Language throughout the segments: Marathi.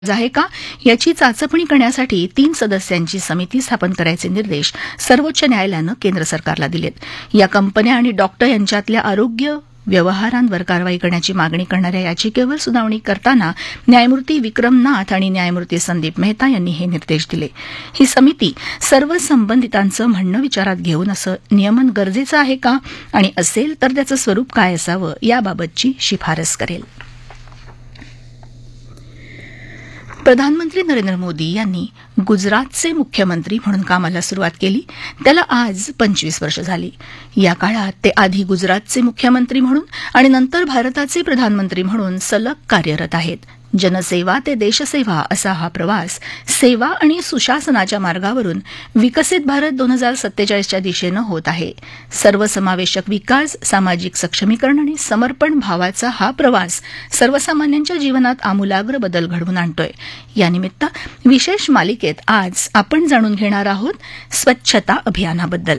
आहे का याची चाचपणी करण्यासाठी 3 सदस्यांची समिती स्थापन करायचे निर्देश सर्वोच्च न्यायालयानं केंद्र सरकारला दिलेत. या कंपन्या आणि डॉक्टर यांच्यातल्या आरोग्य व्यवहारांवर कारवाई करण्याची मागणी करणाऱ्या याचिकेवर सुनावणी करताना न्यायमूर्ती विक्रम नाथ आणि न्यायमूर्ती संदीप मेहता यांनी हे निर्देश दिले. ही समिती सर्व संबंधितांचं म्हणणं विचारात घेऊन असं नियमन गरजेचं आहे का आणि असेल तर त्याचं स्वरूप काय असावं याबाबतची शिफारस करेल. प्रधानमंत्री नरेंद्र मोदी यांनी गुजरातचे मुख्यमंत्री म्हणून कामाला सुरुवात केली. त्याला आज 25 वर्ष झाली. या काळात ते आधी गुजरातचे मुख्यमंत्री म्हणून आणि नंतर भारताचे प्रधानमंत्री म्हणून सलग कार्यरत आहेत. जनसेवा ते देशसेवा असा हा प्रवास सेवा आणि सुशासनाच्या मार्गावरून विकसित भारत 2047च्या दिशेनं होत आहे. सर्वसमावेशक विकास, सामाजिक सक्षमीकरण आणि समर्पण भावाचा हा प्रवास सर्वसामान्यांच्या जीवनात आमूलाग्र बदल घडवून आणतोय. यानिमित्त विशेष मालिकेत आज आपण जाणून घेणार आहोत स्वच्छता अभियानाबद्दल.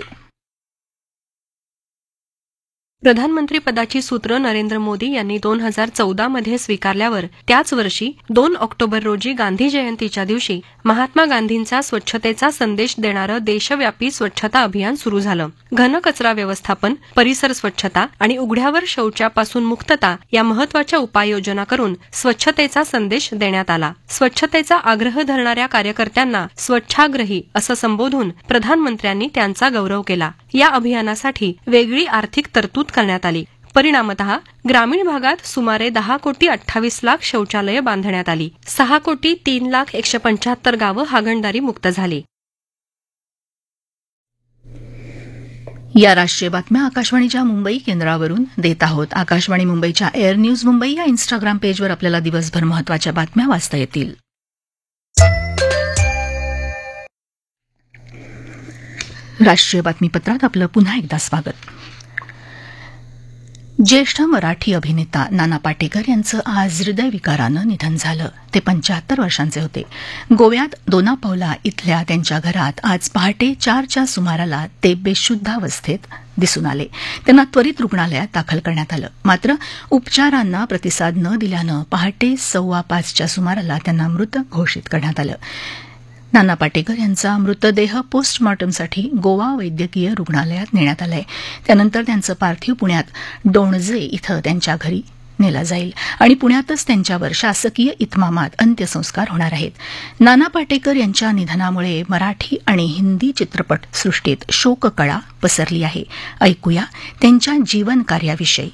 प्रधानमंत्री पदाची सूत्र नरेंद्र मोदी यांनी 2014 मध्ये स्वीकारल्यावर त्याच वर्षी 2 ऑक्टोबर रोजी गांधी जयंतीच्या दिवशी महात्मा गांधींचा स्वच्छतेचा संदेश देणारं देशव्यापी स्वच्छता अभियान सुरू झालं. घनकचरा व्यवस्थापन, परिसर स्वच्छता आणि उघड्यावर शौचापासून मुक्तता या महत्वाच्या उपाययोजना करून स्वच्छतेचा संदेश देण्यात आला. स्वच्छतेचा आग्रह धरणाऱ्या कार्यकर्त्यांना स्वच्छाग्रही असं संबोधून प्रधानमंत्र्यांनी त्यांचा गौरव केला. या अभियानासाठी वेगळी आर्थिक तरतूद करण्यात आली. परिणामतः ग्रामीण भागात सुमारे 10 कोटी 28 लाख शौचालये बांधण्यात आली. 6 कोटी 3 लाख 175 गावं हागणदारी मुक्त झाली. या राष्ट्रीय बातम्या आकाशवाणीच्या मुंबई केंद्रावरून देत आहोत. आकाशवाणी मुंबईच्या एअर न्यूज मुंबई या इन्स्टाग्राम पेजवर आपल्याला दिवसभर महत्वाच्या बातम्या वाचता येतील. राष्ट्रीय बातमीपत्रात आपलं पुन्हा एकदा स्वागत. ज्येष्ठ मराठी अभिनेता नाना पाटेकर यांचं आज हृदयविकारानं निधन झालं. ते 75 वर्षांचे होते. गोव्यात दोनापावला इथल्या त्यांच्या घरात आज पहाटे 4च्या सुमाराला ते बेशुद्धावस्थेत दिसून आले. त्यांना त्वरित रुग्णालयात दाखल करण्यात आलं. मात्र उपचारांना प्रतिसाद न दिल्यानं पहाटे 4:15च्या सुमाराला त्यांना मृत घोषित करण्यात आलं. नाना पाटेकर यांचा मृतदेह पोस्टमॉर्टमसाठी गोवा वैद्यकीय रुग्णालयात नेण्यात आलाय. त्यानंतर त्यांचं पार्थिव पुण्यात डोणजे इथं त्यांच्या घरी नेलं जाईल आणि पुण्यातच त्यांच्यावर शासकीय इतमामात अंत्यसंस्कार होणार आहेत. नाना पाटेकर यांच्या निधनामुळे मराठी आणि हिंदी चित्रपटसृष्टीत शोककळा पसरली आहे. ऐकूया त्यांच्या जीवन कार्याविषयी.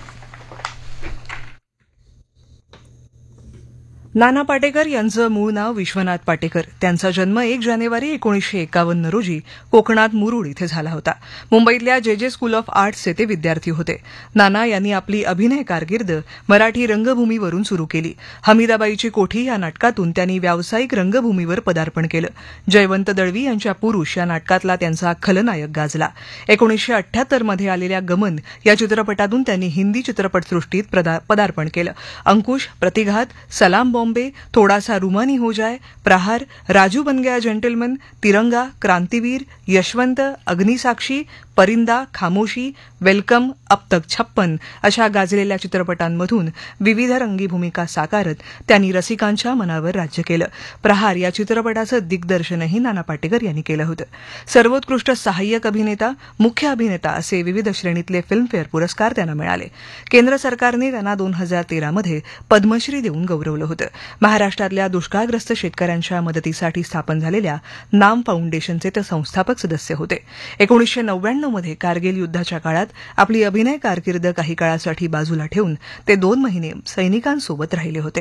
नाना पाटेकर यांचं मूळ नाव विश्वनाथ पाटेकर. त्यांचा जन्म 1 जानेवारी 1951 रोजी कोकणात मुरुड इथे झाला होता. मुंबईतल्या जे स्कूल ऑफ आर्ट्सचे ते विद्यार्थी होते. नाना यांनी आपली अभिनय कारकीर्द मराठी रंगभूमीवरून सुरू केली. हमीदाबाईची कोठी या नाटकातून त्यांनी व्यावसायिक रंगभूमीवर पदार्पण केलं. जयवंत दळवी यांच्या पुरुष या नाटकातला त्यांचा खलनायक गाजला. 1978 मध्ये आलेल्या गमन या चित्रपटातून त्यांनी हिंदी चित्रपटसृष्टीत पदार्पण केलं. अंकुश, प्रतिघात, सलाम बॉम्बे, थोडासा रुमानी हो जाए, प्रहार, राजू बन गया जेंटलमन, तिरंगा, क्रांतिवीर, यशवंत, अग्निसाक्षी, परिंदा, खामोशी, वेलकम, अब तक 56 अशा गाजलेल्या चित्रपटांमधून विविध रंगी भूमिका साकारत त्यांनी रसिकांच्या मनावर राज्य केलं. प्रहार या चित्रपटाचं दिग्दर्शनही नाना पाटेकर यांनी केलं होतं. सर्वोत्कृष्ट सहाय्यक अभिनेता, मुख्य अभिनेता असे विविध श्रेणीतले फिल्मफेअर पुरस्कार त्यांना मिळाले. केंद्र सरकारने त्यांना 2013 मध्ये पद्मश्री देऊन गौरवलं होतं. महाराष्ट्रातल्या दुष्काळग्रस्त शेतकऱ्यांच्या मदतीसाठी स्थापन झालेल्या नाम फाउंडेशनचे ते संस्थापक सदस्य होते. 1999 मध्ये कारगिल युद्धाच्या काळात आपली अभिनय कारकीर्द काही काळासाठी बाजूला ठेवून ते 2 महिने सैनिकांसोबत राहिले होते.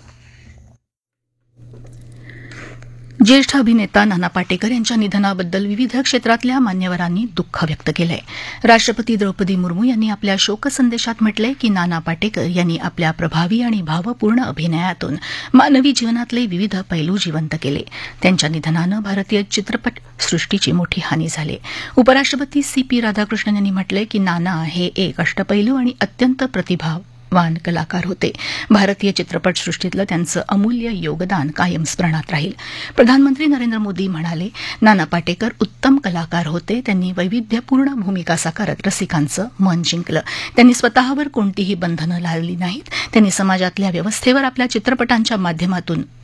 ज्येष्ठ अभिनेता नाना पाटेकर यांच्या निधनाबद्दल विविध क्षेत्रातल्या मान्यवरांनी दुःख व्यक्त केलंय. राष्ट्रपती द्रौपदी मुर्मू यांनी आपल्या शोकसंदेशात म्हटलंय की नाना पाटेकर यांनी आपल्या प्रभावी आणि भावपूर्ण अभिनयातून मानवी जीवनातले विविध पैलू जिवंत केले. त्यांच्या निधनानं भारतीय चित्रपट सृष्टीची मोठी हानी झाली. उपराष्ट्रपती CP राधाकृष्णन यांनी म्हटलंय की नाना हे एक अष्टपैलू आणि अत्यंत प्रतिभावान कलाकार होते. भारतीय चित्रपटसृष्टीतलं त्यांचं अमूल्य योगदान कायम स्मरणात राहील. प्रधानमंत्री नरेंद्र मोदी म्हणाले, नाना पाटेकर उत्तम कलाकार होते. त्यांनी वैविध्यपूर्ण भूमिका साकारत रसिकांचं मन जिंकलं. त्यांनी स्वतःवर कोणतीही बंधनं लावली नाहीत. त्यांनी समाजातल्या व्यवस्थेवर आपल्या चित्रपटांच्या माध्यमातून